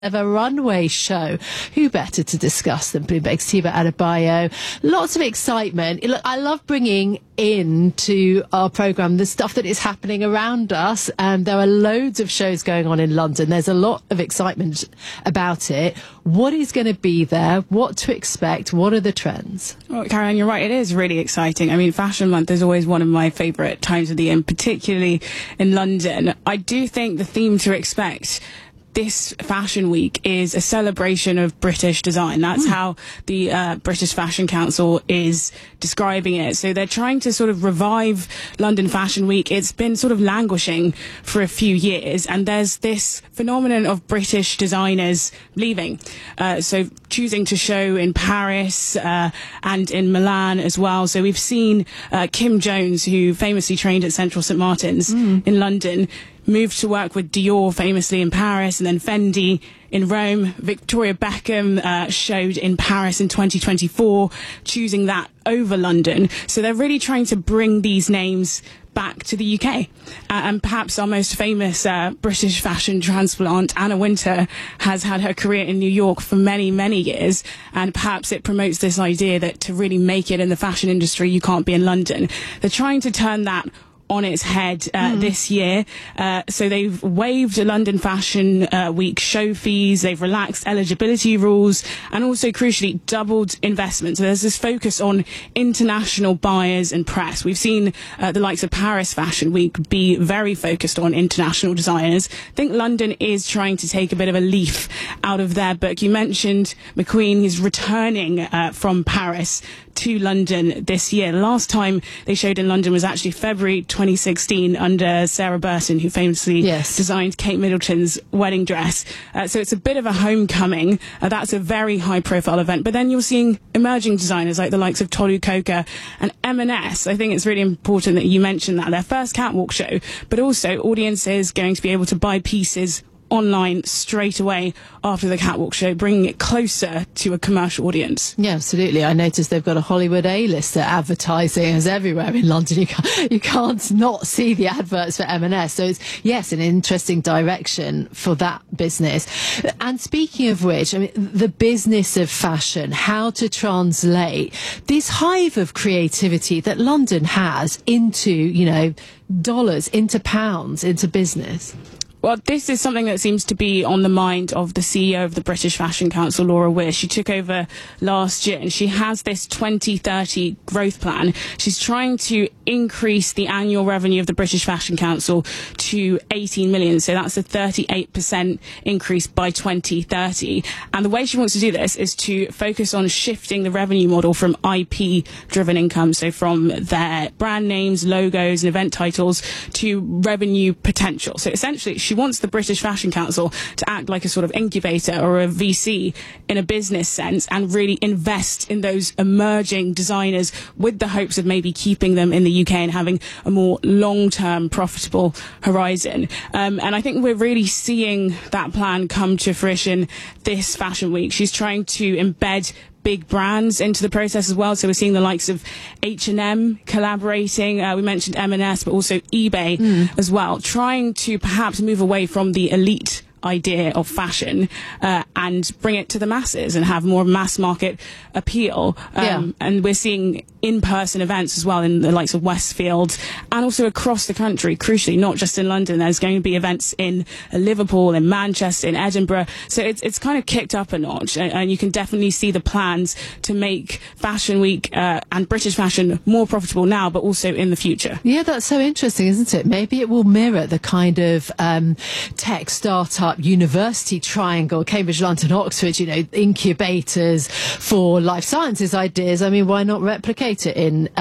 of a runway show. Who better to discuss than Bloomberg's Tiba Adebayo? Lots of excitement. Look, I love bringing into our programme the stuff that is happening around us, and there are loads of shows going on in London. There's a lot of excitement about it. What is going to be there? What to expect? What are the trends? Well, Caroline, you're right. It is really exciting. I mean, Fashion Month is always one of my favourite times of the year, particularly in London. I do think the theme to expect this Fashion Week is a celebration of British design. That's how the British Fashion Council is describing it. So they're trying to sort of revive London Fashion Week. It's been sort of languishing for a few years, and there's this phenomenon of British designers leaving. So choosing to show in Paris and in Milan as well. So we've seen Kim Jones, who famously trained at Central St Martin's in London, moved to work with Dior famously in Paris, and then Fendi in Rome. Victoria Beckham showed in Paris in 2024, choosing that over London. So they're really trying to bring these names back to the UK. And perhaps our most famous British fashion transplant, Anna Wintour, has had her career in New York for many, many years. And perhaps it promotes this idea that to really make it in the fashion industry, you can't be in London. They're trying to turn that on its head this year. So they've waived a London Fashion Week show fees, they've relaxed eligibility rules, and also crucially doubled investment. So there's this focus on international buyers and press. We've seen the likes of Paris Fashion Week be very focused on international designers. I think London is trying to take a bit of a leaf out of their book. You mentioned McQueen. He's returning from Paris to London this year. The last time they showed in London was actually February 2016 under Sarah Burton, who famously designed Kate Middleton's wedding dress. So it's a bit of a homecoming. That's a very high-profile event. But then you're seeing emerging designers like the likes of Tolu Coker and M&S. I think it's really important that you mention that. Their first catwalk show, but also audiences going to be able to buy pieces online straight away after the catwalk show, bringing it closer to a commercial audience. Yeah, absolutely. I noticed they've got a Hollywood A-lister advertising as everywhere in London. You can't not see the adverts for M&S. So it's, yes, an interesting direction for that business. And speaking of which, I mean, the business of fashion, how to translate this hive of creativity that London has into, you know, dollars, into pounds, into business. Well, this is something that seems to be on the mind of the CEO of the British Fashion Council, Laura Weir. She took over last year, and she has this 2030 growth plan. She's trying to increase the annual revenue of the British Fashion Council to 18 million. So that's a 38% increase by 2030. And the way she wants to do this is to focus on shifting the revenue model from IP-driven income, so from their brand names, logos, and event titles, to revenue potential. So essentially, she wants the British Fashion Council to act like a sort of incubator or a VC in a business sense, and really invest in those emerging designers with the hopes of maybe keeping them in the UK and having a more long-term profitable horizon. And I think we're really seeing that plan come to fruition this Fashion Week. She's trying to embed big brands into the process as well. So we're seeing the likes of H&M collaborating. We mentioned M&S, but also eBay as well, trying to perhaps move away from the elite idea of fashion and bring it to the masses and have more mass market appeal. And we're seeing in-person events as well in the likes of Westfield and also across the country, crucially, not just in London. There's going to be events in Liverpool, in Manchester, in Edinburgh. So it's kind of kicked up a notch, and you can definitely see the plans to make Fashion Week and British fashion more profitable now, but also in the future. Yeah, that's so interesting, isn't it? Maybe it will mirror the kind of tech startup university triangle, Cambridge, London, Oxford, you know, incubators for life sciences ideas. I mean, why not replicate it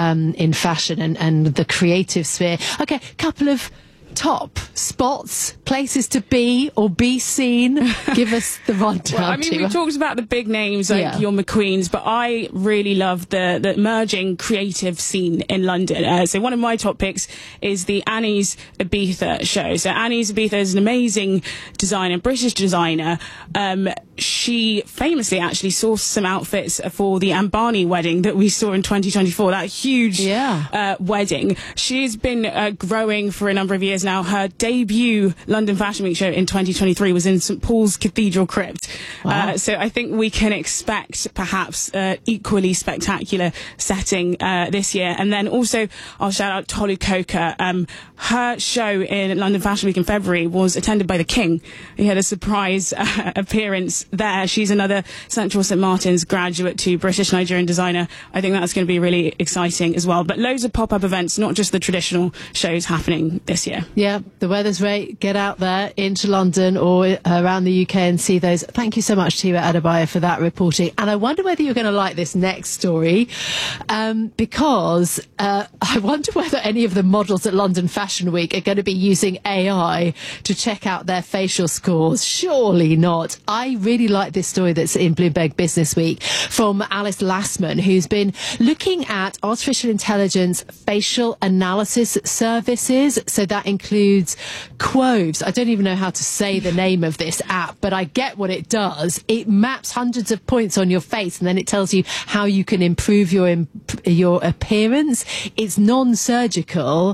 in fashion and the creative sphere? Okay, couple of top spots, places to be or be seen. Give us the rundown. Well, I mean, we talked about the big names like your McQueens, but I really love the emerging creative scene in London. So one of my top picks is the Annie's Ibiza show. So Annie's Ibiza is an amazing designer, British designer. she famously actually sourced some outfits for the Ambani wedding that we saw in 2024, that huge wedding. She's been growing for a number of years now. Her debut London Fashion Week show in 2023 was in St Paul's Cathedral Crypt. Wow. So I think we can expect perhaps equally spectacular setting this year. And then also I'll shout out Tolu Coker. Her show in London Fashion Week in February was attended by the King. He had a surprise appearance there. She's another Central St Martin's graduate to British Nigerian designer. I think that's going to be really exciting as well. But loads of pop-up events, not just the traditional shows happening this year. Yeah, the weather's great. Get out there into London or around the UK and see those. Thank you so much, Tiwa Adebayo, for that reporting. And I wonder whether you're going to like this next story, because I wonder whether any of the models at London Fashion Week are going to be using AI to check out their facial scores. Surely not. I really like this story that's in Bloomberg Business Week from Alice Lassman, who's been looking at artificial intelligence facial analysis services. So that includes Quoves. I don't even know how to say the name of this app, but I get what it does. It maps hundreds of points on your face and then it tells you how you can improve your appearance. It's non-surgical.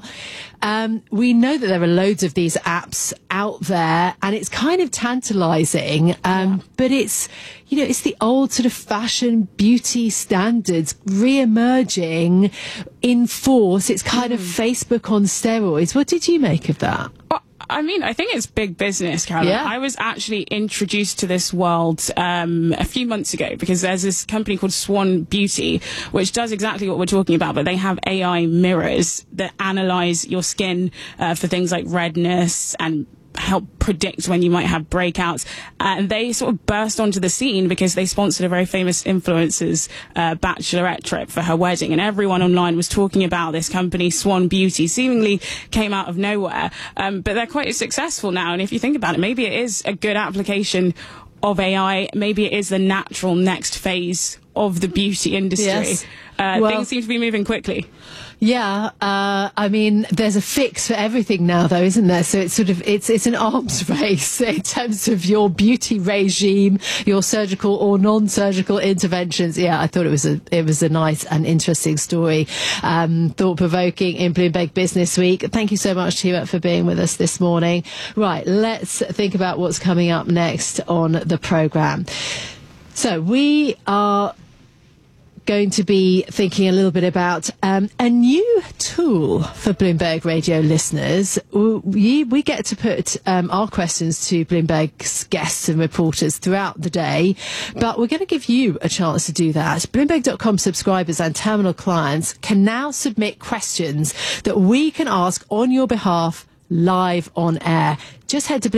We know that there are loads of these apps out there and it's kind of tantalizing, but it's, you know, it's the old sort of fashion beauty standards re-emerging in force. It's kind of Facebook on steroids. What did you make of that? Well, I mean, I think it's big business, Caroline. Yeah. I was actually introduced to this world a few months ago because there's this company called Swan Beauty, which does exactly what we're talking about, but they have AI mirrors that analyze your skin for things like redness and help predict when you might have breakouts. And they sort of burst onto the scene because they sponsored a very famous influencer's bachelorette trip for her wedding. And everyone online was talking about this company, Swan Beauty, seemingly came out of nowhere. But they're quite successful now. And if you think about it, maybe it is a good application of AI. Maybe it is the natural next phase of the beauty industry. Yes. Things seem to be moving quickly. Yeah, I mean, there's a fix for everything now, though, isn't there? So it's sort of it's an arms race in terms of your beauty regime, your surgical or non-surgical interventions. Yeah, I thought it was a nice and interesting story, thought-provoking in Bloomberg Business Week. Thank you so much, Tiwa, for being with us this morning. Right, let's think about what's coming up next on the programme. So we are going to be thinking a little bit about a new tool for Bloomberg Radio listeners. We get to put our questions to Bloomberg's guests and reporters throughout the day, but we're going to give you a chance to do that. Bloomberg.com subscribers and terminal clients can now submit questions that we can ask on your behalf live on air. Just head to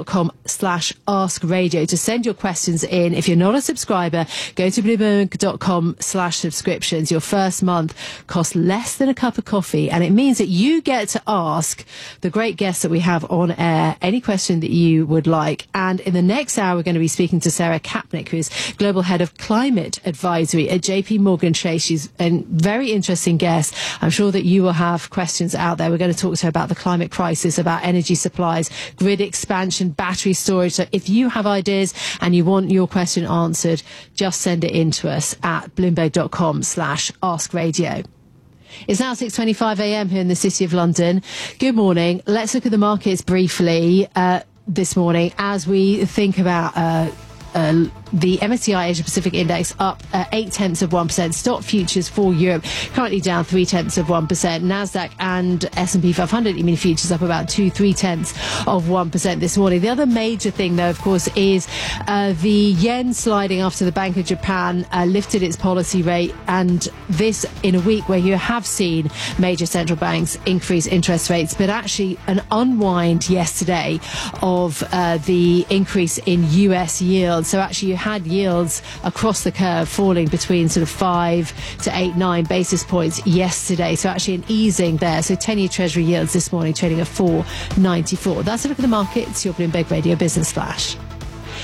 bloomberg.com/askradio to send your questions in. If you're not a subscriber, go to bloomberg.com/subscriptions. Your first month costs less than a cup of coffee, and it means that you get to ask the great guests that we have on air any question that you would like. And in the next hour, we're going to be speaking to Sarah Kapnick, who is Global Head of Climate Advisory at JP Morgan Chase. She's a very interesting guest. I'm sure that you will have questions out there. We're going to talk to her about the climate crisis, about energy supplies, grid expansion, battery storage. So if you have ideas and you want your question answered, just send it in to us at bloomberg.com/askradio. It's now 6:25 a.m. here in the City of London. Good morning. Let's look at the markets briefly this morning as we think about the MSCI Asia Pacific Index up 0.8%. Stock futures for Europe currently down 0.3%. Nasdaq and S&P 500 E-mini futures up about 2.3% this morning. The other major thing, though, of course, is the yen sliding after the Bank of Japan lifted its policy rate, and this in a week where you have seen major central banks increase interest rates, but actually an unwind yesterday of the increase in US yields. So actually you had yields across the curve falling between sort of 5 to 8, 9 basis points yesterday. So actually an easing there. So 10-year Treasury yields this morning trading at 4.94. That's a look at the markets. Your Bloomberg Radio Business Flash.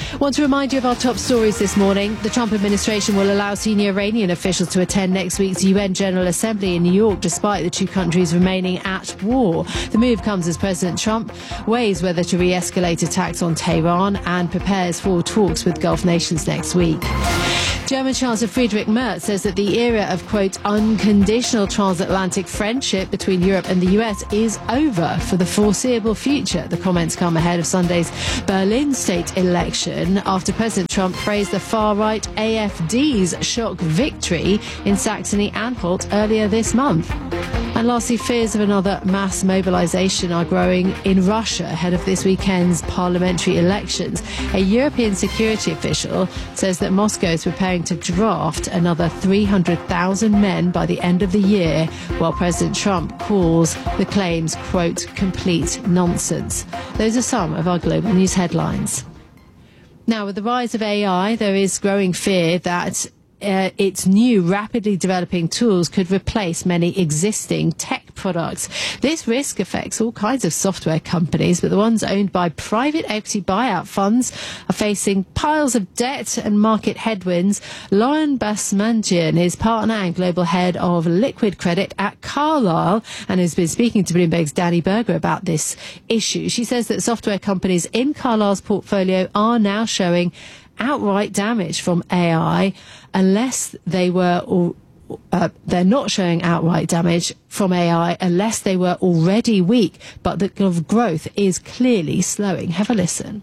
Want to remind you of our top stories this morning. The Trump administration will allow senior Iranian officials to attend next week's UN General Assembly in New York, despite the two countries remaining at war. The move comes as President Trump weighs whether to re-escalate attacks on Tehran and prepares for talks with Gulf nations next week. German Chancellor Friedrich Merz says that the era of, quote, unconditional transatlantic friendship between Europe and the US is over for the foreseeable future. The comments come ahead of Sunday's Berlin state election after President Trump praised the far-right AfD's shock victory in Saxony-Anhalt earlier this month. And lastly, fears of another mass mobilization are growing in Russia ahead of this weekend's parliamentary elections. A European security official says that Moscow is preparing to draft another 300,000 men by the end of the year, while President Trump calls the claims, quote, complete nonsense. Those are some of our global news headlines. Now, with the rise of AI, there is growing fear that its new rapidly developing tools could replace many existing tech products. This risk affects all kinds of software companies, but the ones owned by private equity buyout funds are facing piles of debt and market headwinds. Lauren Basmanjian is partner and global head of liquid credit at Carlyle and has been speaking to Bloomberg's Danny Berger about this issue. She says that software companies in Carlyle's portfolio are now showing outright damage from AI unless they were they're not showing outright damage from AI unless they were already weak, but the growth is clearly slowing. Have a listen.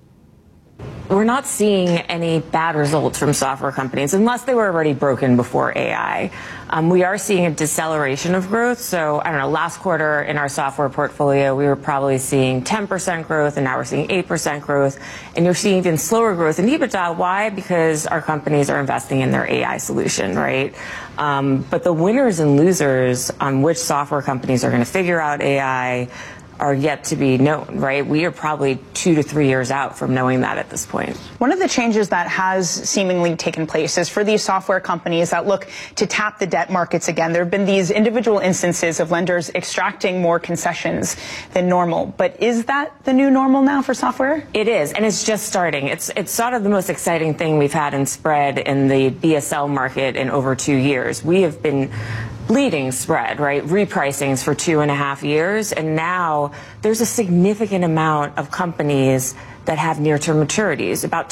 We're not seeing any bad results from software companies unless they were already broken before AI. We are seeing a deceleration of growth. So, I don't know, last quarter in our software portfolio, we were probably seeing 10% growth, and now we're seeing 8% growth. And you're seeing even slower growth in EBITDA. Why? Because our companies are investing in their AI solution, right? But the winners and losers on which software companies are going to figure out AI are yet to be known, right? We are probably 2 to 3 years out from knowing that at this point. One of the changes that has seemingly taken place is for these software companies that look to tap the debt markets again. There have been these individual instances of lenders extracting more concessions than normal. But is that the new normal now for software? It is, and it's just starting. It's sort of the most exciting thing we've had in spread in the BSL market in over 2 years. We have been bleeding spread, right? Repricings for 2.5 years. And now there's a significant amount of companies that have near-term maturities. About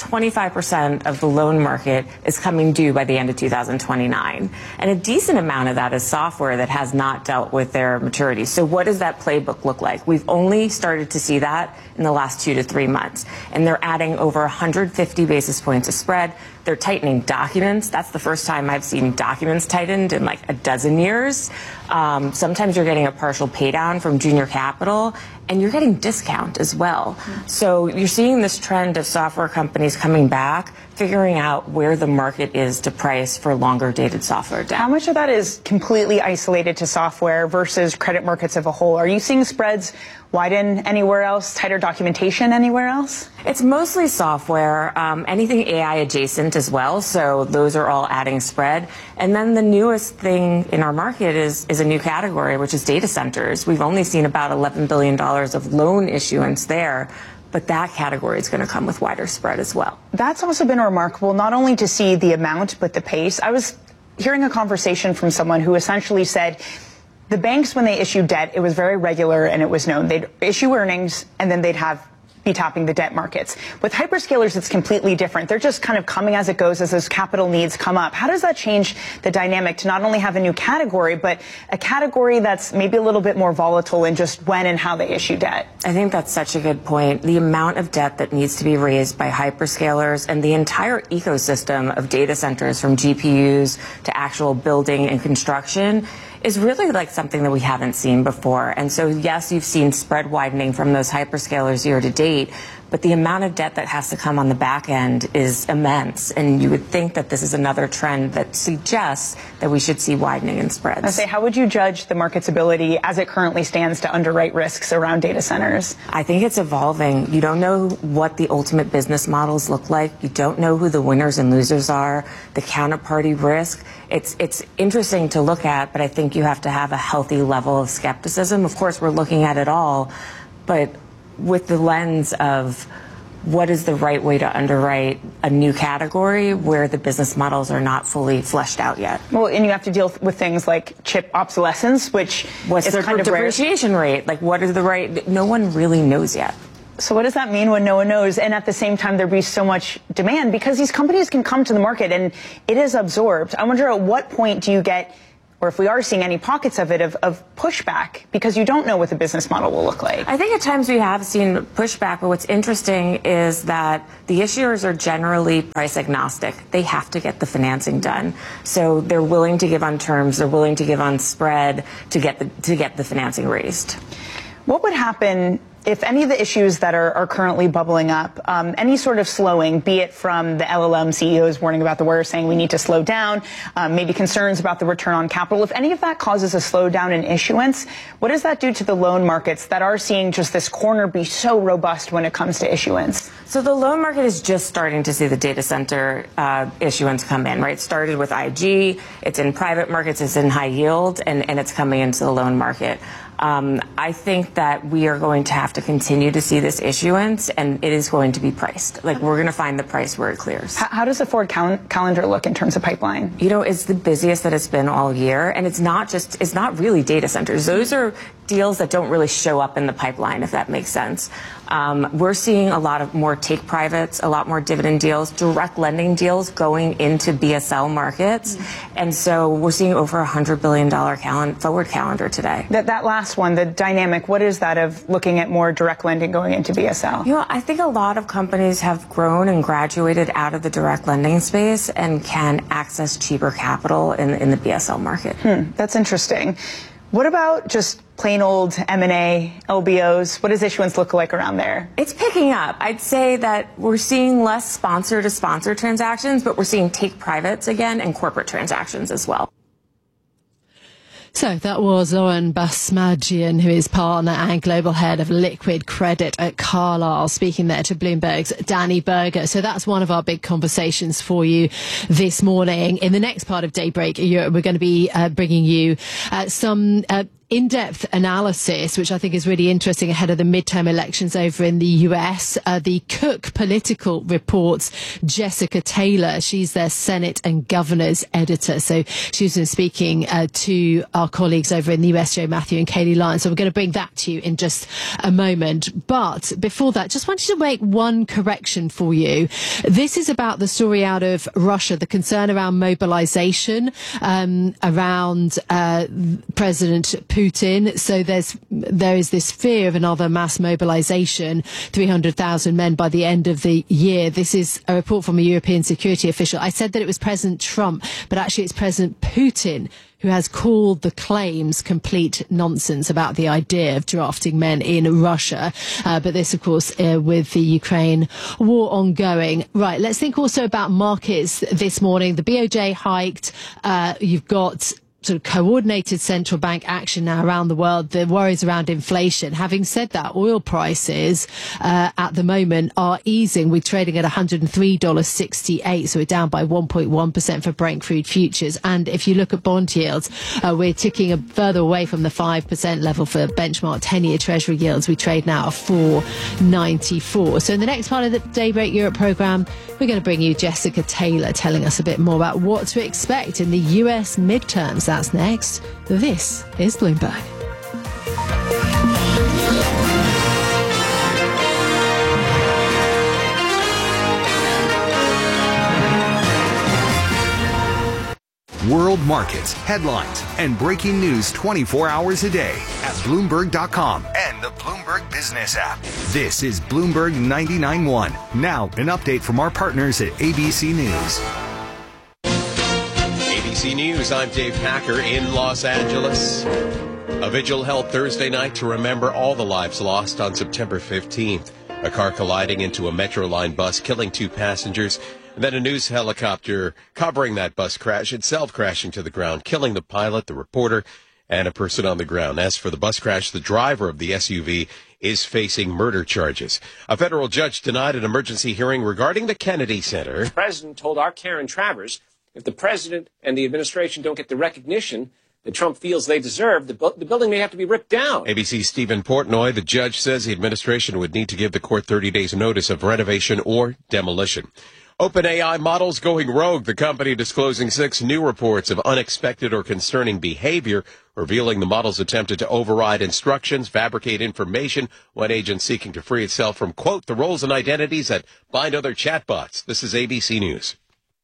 25% of the loan market is coming due by the end of 2029. And a decent amount of that is software that has not dealt with their maturities. So what does that playbook look like? We've only started to see that in the last 2 to 3 months. And they're adding over 150 basis points of spread. They're tightening documents. That's the first time I've seen documents tightened in like a dozen years. Sometimes you're getting a partial pay down from junior capital, and you're getting discount as well. So you're seeing this trend of software companies coming back, figuring out where the market is to price for longer dated software debt. How much of that is completely isolated to software versus credit markets as a whole? Are you seeing spreads widen anywhere else, tighter documentation anywhere else? It's mostly software, anything AI adjacent as well. So those are all adding spread. And then the newest thing in our market is a new category, which is data centers. We've only seen about $11 billion of loan issuance there. But that category is going to come with wider spread as well. That's also been remarkable, not only to see the amount, but the pace. I was hearing a conversation from someone who essentially said the banks, when they issue debt, it was very regular and it was known. They'd issue earnings and then they'd be tapping the debt markets. With hyperscalers, it's completely different. They're just kind of coming as it goes as those capital needs come up. How does that change the dynamic to not only have a new category, but a category that's maybe a little bit more volatile in just when and how they issue debt? I think that's such a good point. The amount of debt that needs to be raised by hyperscalers and the entire ecosystem of data centers, from GPUs to actual building and construction, is really like something that we haven't seen before. And so, yes, you've seen spread widening from those hyperscalers year to date, but the amount of debt that has to come on the back end is immense. And you would think that this is another trend that suggests that we should see widening in spreads. I say, how would you judge the market's ability as it currently stands to underwrite risks around data centers? I think it's evolving. You don't know what the ultimate business models look like. You don't know who the winners and losers are, the counterparty risk. It's interesting to look at, but I think you have to have a healthy level of skepticism. Of course, we're looking at it all, but with the lens of what is the right way to underwrite a new category where the business models are not fully fleshed out yet. Well, and you have to deal with things like chip obsolescence, which what's is the kind of depreciation rate? Like, what is the right? No one really knows yet. So what does that mean when no one knows? And at the same time, there be so much demand because these companies can come to the market and it is absorbed. I wonder at what point do you get, or if we are seeing any pockets of it, of pushback, because you don't know what the business model will look like. I think at times we have seen pushback, but what's interesting is that the issuers are generally price agnostic. They have to get the financing done. So they're willing to give on terms, they're willing to give on spread to get the financing raised. What would happen if any of the issues that are currently bubbling up, any sort of slowing, be it from the LLM CEOs warning about the war, saying we need to slow down, maybe concerns about the return on capital, if any of that causes a slowdown in issuance, what does that do to the loan markets that are seeing just this corner be so robust when it comes to issuance? So the loan market is just starting to see the data center issuance come in, right? It started with IG, it's in private markets, it's in high yield, and it's coming into the loan market. I think that we are going to have to continue to see this issuance, and it is going to be priced. Like, we're going to find the price where it clears. How does the forward calendar look in terms of pipeline? You know, it's the busiest that it's been all year, and it's not really data centers. Those are deals that don't really show up in the pipeline, if that makes sense. We're seeing a lot of more take privates, a lot more dividend deals, direct lending deals going into BSL markets. And so we're seeing over $100 billion forward calendar today. That last one, the dynamic, what is that of looking at more direct lending going into BSL? You know, I think a lot of companies have grown and graduated out of the direct lending space and can access cheaper capital in the BSL market. That's interesting. What about just plain old M&A, LBOs? What does issuance look like around there? It's picking up. I'd say that we're seeing less sponsor-to-sponsor transactions, but we're seeing take privates again and corporate transactions as well. So that was Lauren Basmadjian, who is partner and global head of liquid credit at Carlyle, speaking there to Bloomberg's Danny Berger. So that's one of our big conversations for you this morning. In the next part of Daybreak Europe, we're going to be bringing you some in-depth analysis, which I think is really interesting ahead of the midterm elections over in the US. The Cook Political Report's Jessica Taylor, she's their Senate and Governors editor. So she's been speaking to our colleagues over in the US, Joe Matthew and Kayleigh Lyons. So we're going to bring that to you in just a moment. But before that, just wanted to make one correction for you. This is about the story out of Russia, the concern around mobilization, around President Putin. So there is this fear of another mass mobilization, 300,000 men by the end of the year. This is a report from a European security official. I said that it was President Trump, but actually it's President Putin who has called the claims complete nonsense about the idea of drafting men in Russia. But this, of course, with the Ukraine war ongoing. Right, let's think also about markets this morning. The BOJ hiked. You've got sort of coordinated central bank action now around the world, the worries around inflation. Having said that, oil prices at the moment are easing. We're trading at $103.68, so we're down by 1.1% for Brent crude futures. And if you look at bond yields, we're ticking further away from the 5% level for benchmark 10-year Treasury yields. We trade now at 4.94. So in the next part of the Daybreak Europe programme, we're going to bring you Jessica Taylor telling us a bit more about what to expect in the US midterms. That's next. This is Bloomberg. World markets, headlines, and breaking news 24 hours a day at Bloomberg.com and the Bloomberg Business app. This is Bloomberg 99.1. Now, an update from our partners at ABC News. ABC News, I'm Dave Packer in Los Angeles. A vigil held Thursday night to remember all the lives lost on September 15th. A car colliding into a Metroline bus, killing 2 passengers. And then a news helicopter covering that bus crash, itself crashing to the ground, killing the pilot, the reporter, and a person on the ground. As for the bus crash, the driver of the SUV is facing murder charges. A federal judge denied an emergency hearing regarding the Kennedy Center. The president told our Karen Travers, if the president and the administration don't get the recognition that Trump feels they deserve, the building may have to be ripped down. ABC's Stephen Portnoy, the judge says the administration would need to give the court 30 days notice of renovation or demolition. OpenAI models going rogue. The company disclosing 6 new reports of unexpected or concerning behavior, revealing the models attempted to override instructions, fabricate information. One agent seeking to free itself from, quote, the roles and identities that bind other chatbots. This is ABC News.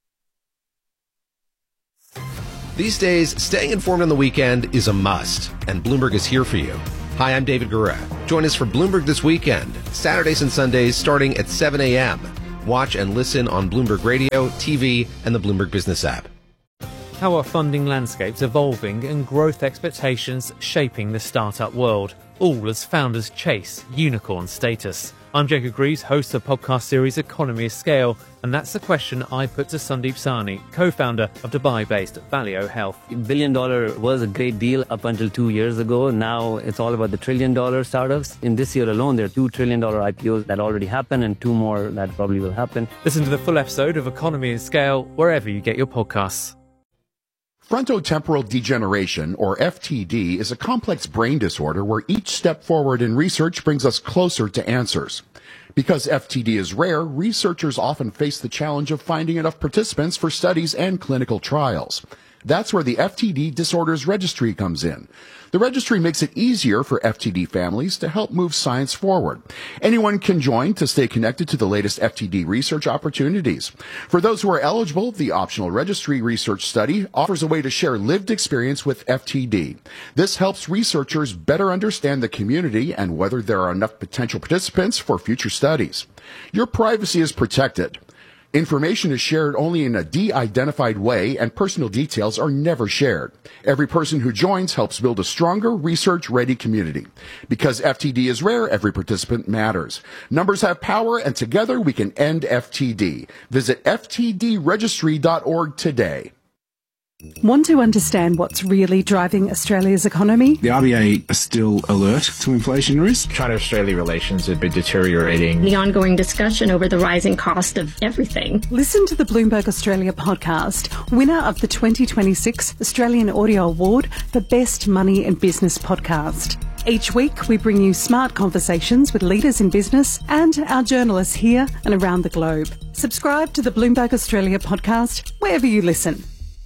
These days, staying informed on the weekend is a must, and Bloomberg is here for you. Hi, I'm David Gura. Join us for Bloomberg This Weekend, Saturdays and Sundays starting at 7 a.m. Watch and listen on Bloomberg Radio, TV, and the Bloomberg Business app. How are funding landscapes evolving and growth expectations shaping the startup world, all as founders chase unicorn status? I'm Jacob Greaves, host of the podcast series Economy of Scale, and that's the question I put to Sandeep Sahni, co-founder of Dubai-based Valeo Health. $1 billion was a great deal up until 2 years ago. Now it's all about the $1 trillion startups. In this year alone, there are $2 trillion IPOs that already happened and 2 more that probably will happen. Listen to the full episode of Economy of Scale wherever you get your podcasts. Frontotemporal degeneration, or FTD, is a complex brain disorder where each step forward in research brings us closer to answers. Because FTD is rare, researchers often face the challenge of finding enough participants for studies and clinical trials. That's where the FTD Disorders Registry comes in. The registry makes it easier for FTD families to help move science forward. Anyone can join to stay connected to the latest FTD research opportunities. For those who are eligible, the optional registry research study offers a way to share lived experience with FTD. This helps researchers better understand the community and whether there are enough potential participants for future studies. Your privacy is protected. Information is shared only in a de-identified way, and personal details are never shared. Every person who joins helps build a stronger, research-ready community. Because FTD is rare, every participant matters. Numbers have power, and together we can end FTD. Visit ftdregistry.org today. Want to understand what's really driving Australia's economy? The RBA are still alert to inflation risk. China-Australia relations have been deteriorating. The ongoing discussion over the rising cost of everything. Listen to the Bloomberg Australia podcast, winner of the 2026 Australian Audio Award for Best Money and Business Podcast. Each week, we bring you smart conversations with leaders in business and our journalists here and around the globe. Subscribe to the Bloomberg Australia podcast wherever you listen.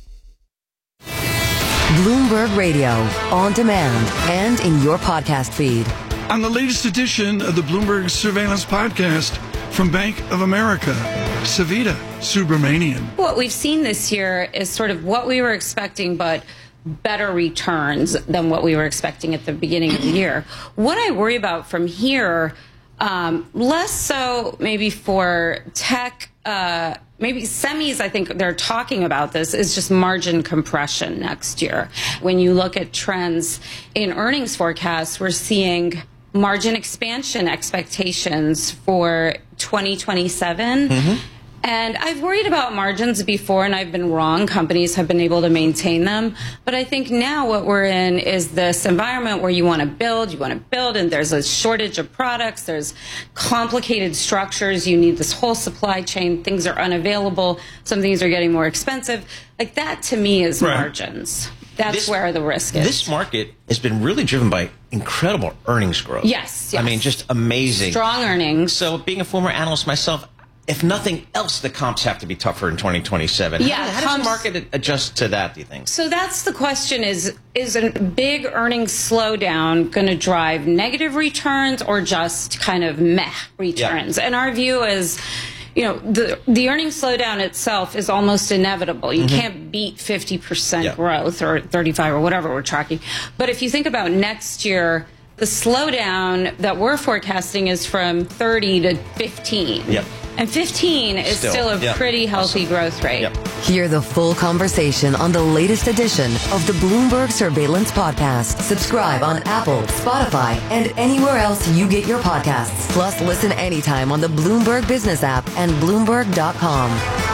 Bloomberg Radio, on demand and in your podcast feed. On the latest edition of the Bloomberg Surveillance Podcast from Bank of America, Savita Subramanian. What we've seen this year is sort of what we were expecting, but better returns than what we were expecting at the beginning of the year. What I worry about from here, less so maybe for tech, maybe semis, I think they're talking about this, is just margin compression next year. When you look at trends in earnings forecasts, we're seeing margin expansion expectations for 2027. And I've worried about margins before, and I've been wrong. Companies have been able to maintain them. But I think now what we're in is this environment where you want to build, and there's a shortage of products. There's complicated structures. You need this whole supply chain. Things are unavailable. Some things are getting more expensive. Like that, to me, is margins. That's where the risk is. This market has been really driven by incredible earnings growth. Yes. I mean, just amazing. Strong earnings. So being a former analyst myself, if nothing else, the comps have to be tougher in 2027. Yeah, how does the market adjust to that, do you think? So that's the question, is a big earnings slowdown going to drive negative returns or just kind of meh returns? Yeah. And our view is, you know, the earnings slowdown itself is almost inevitable. You can't beat 50% growth or 35 or whatever we're tracking. But if you think about next year, the slowdown that we're forecasting is from 30 to 15. Yep. And 15 is still a pretty healthy growth rate. Hear the full conversation on the latest edition of the Bloomberg Surveillance Podcast. Subscribe on Apple, Spotify, and anywhere else you get your podcasts. Plus, listen anytime on the Bloomberg Business app and Bloomberg.com.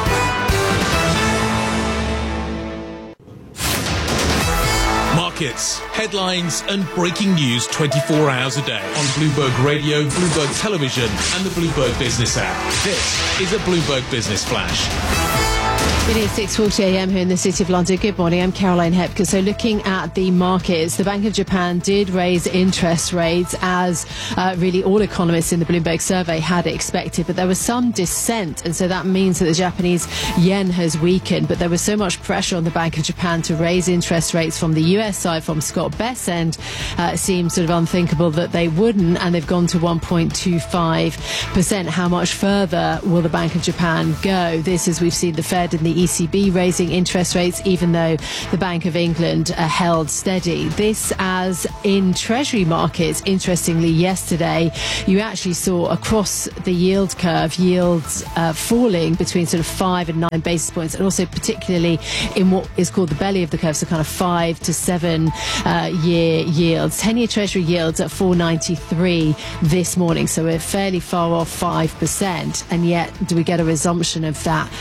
Markets, headlines, and breaking news 24 hours a day on Bloomberg Radio, Bloomberg Television, and the Bloomberg Business app. This is a Bloomberg Business Flash. It is 6:40 a.m. here in the City of London. Good morning, I'm Caroline Hepker. So looking at the markets, the Bank of Japan did raise interest rates as really all economists in the Bloomberg survey had expected, but there was some dissent, and so that means that the Japanese yen has weakened. But there was so much pressure on the Bank of Japan to raise interest rates from the US side, from Scott Bess's end. It seems sort of unthinkable that they wouldn't, and they've gone to 1.25%. How much further will the Bank of Japan go? This is, we've seen the Fed and the ECB raising interest rates, even though the Bank of England held steady. This as in Treasury markets, interestingly, yesterday you actually saw across the yield curve yields falling between sort of 5 and 9 basis points, and also particularly in what is called the belly of the curve, so kind of 5 to 7 year yields. 10-year Treasury yields at 4.93 this morning, so we're fairly far off 5%, and yet do we get a resumption of that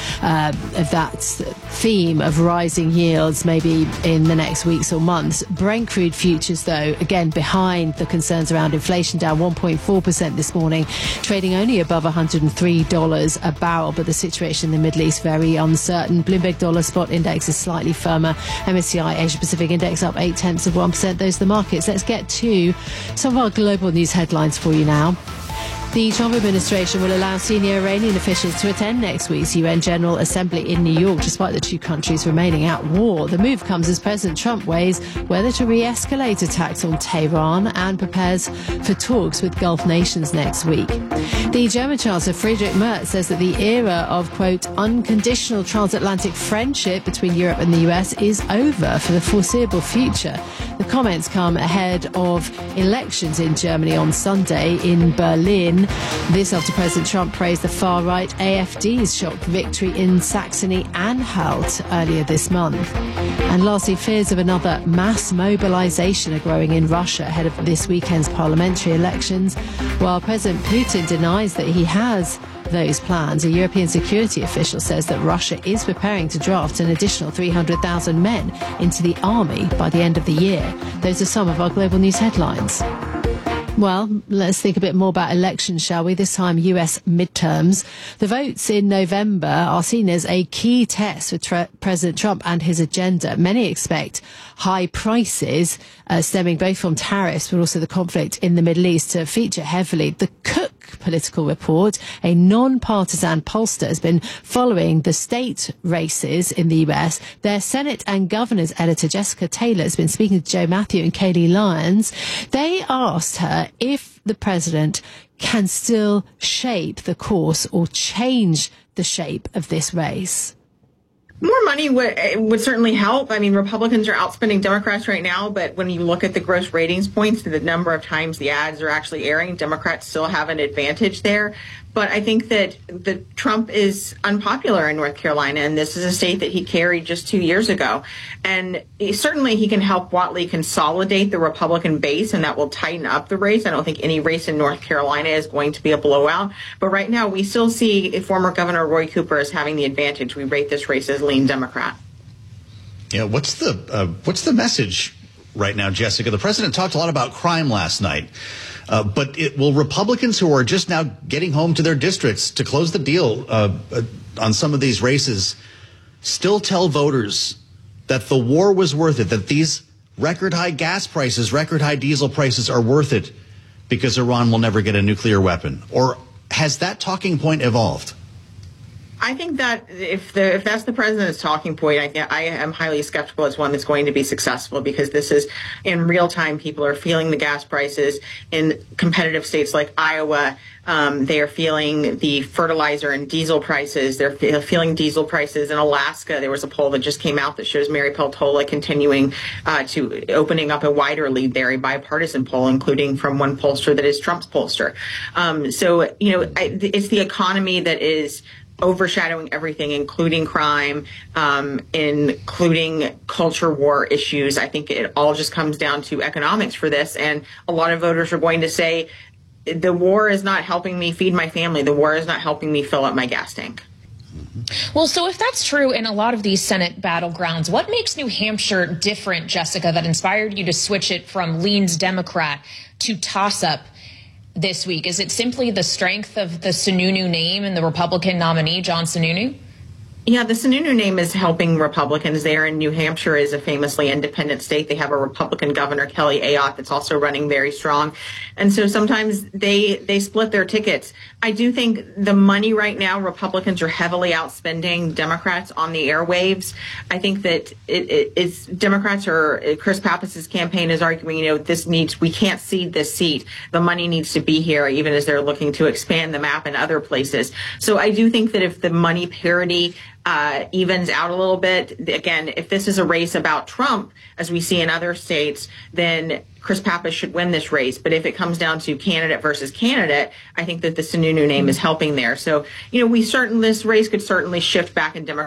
theme of rising yields maybe in the next weeks or months? Brent crude futures, though, again behind the concerns around inflation, down 1.4% this morning, trading only above $103 a barrel, but the situation in the Middle East very uncertain. Bloomberg dollar spot index is slightly firmer. MSCI Asia Pacific index up 0.8%. Those are the markets. Let's get to some of our global news headlines for you now. The Trump administration will allow senior Iranian officials to attend next week's UN General Assembly in New York, despite the two countries remaining at war. The move comes as President Trump weighs whether to re-escalate attacks on Tehran and prepares for talks with Gulf nations next week. The German Chancellor Friedrich Merz says that the era of, quote, unconditional transatlantic friendship between Europe and the US is over for the foreseeable future. The comments come ahead of elections in Germany on Sunday in Berlin. This after President Trump praised the far-right AfD's shock victory in Saxony-Anhalt earlier this month. And lastly, fears of another mass mobilization are growing in Russia ahead of this weekend's parliamentary elections. While President Putin denies that he has those plans, a European security official says that Russia is preparing to draft an additional 300,000 men into the army by the end of the year. Those are some of our global news headlines. Well, let's think a bit more about elections, shall we? This time, US midterms. The votes in November are seen as a key test for President Trump and his agenda. Many expect high prices, stemming both from tariffs but also the conflict in the Middle East, to feature heavily. The Cook Political Report, a non-partisan pollster, has been following the state races in the US. Their Senate and Governors editor, Jessica Taylor, has been speaking to Joe Matthew and Kayleigh Lyons. They asked her if the president can still shape the course or change the shape of this race. More money would certainly help. I mean, Republicans are outspending Democrats right now, but when you look at the gross ratings points, the number of times the ads are actually airing, Democrats still have an advantage there. But I think that Trump is unpopular in North Carolina, and this is a state that he carried just 2 years ago. And certainly he can help Whatley consolidate the Republican base, and that will tighten up the race. I don't think any race in North Carolina is going to be a blowout. But right now we still see former Governor Roy Cooper as having the advantage. We rate this race as lean Democrat. Yeah, what's the message right now, Jessica? The president talked a lot about crime last night. But will Republicans who are just now getting home to their districts to close the deal on some of these races still tell voters that the war was worth it, that these record high gas prices, record high diesel prices are worth it because Iran will never get a nuclear weapon? Or has that talking point evolved? I think that if that's the president's talking point, I am highly skeptical it's one that's going to be successful, because this is in real time. People are feeling the gas prices in competitive states like Iowa. They are feeling the fertilizer and diesel prices. They're feeling diesel prices in Alaska. There was a poll that just came out that shows Mary Peltola continuing to opening up a wider lead there, a bipartisan poll, including from one pollster that is Trump's pollster. So, it's the economy that is overshadowing everything, including crime, including culture war issues. I think it all just comes down to economics for this. And a lot of voters are going to say, the war is not helping me feed my family. The war is not helping me fill up my gas tank. Well, so if that's true in a lot of these Senate battlegrounds, what makes New Hampshire different, Jessica, that inspired you to switch it from leans Democrat to toss-up this week? Is it simply the strength of the Sununu name and the Republican nominee, John Sununu? Yeah, the Sununu name is helping Republicans there, and New Hampshire is a famously independent state. They have a Republican governor, Kelly Ayotte, that's also running very strong. And so sometimes they split their tickets. I do think the money right now, Republicans are heavily outspending Democrats on the airwaves. I think that it's Democrats Chris Pappas' campaign is arguing, we can't cede this seat. The money needs to be here, even as they're looking to expand the map in other places. So I do think that if the money parity evens out a little bit, again, if this is a race about Trump, as we see in other states, then Chris Pappas should win this race. But if it comes down to candidate versus candidate, I think that the Sununu name is helping there. So, this race could certainly shift back in Democrat